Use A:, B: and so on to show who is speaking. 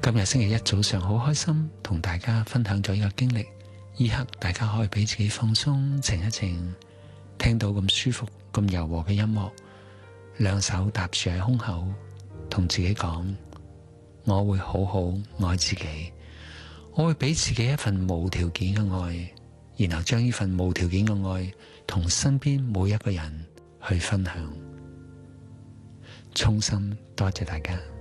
A: 今日星期一早上好開心，同大家分享咗一個經歷。依刻大家可以俾自己放鬆，靜一靜，聽到咁舒服、咁柔和嘅音樂，兩手搭住喺胸口，同自己講：我會好好愛自己，我會俾自己一份無條件嘅愛，然後將呢份無條件嘅愛同身邊每一個人去分享。衷心多謝大家。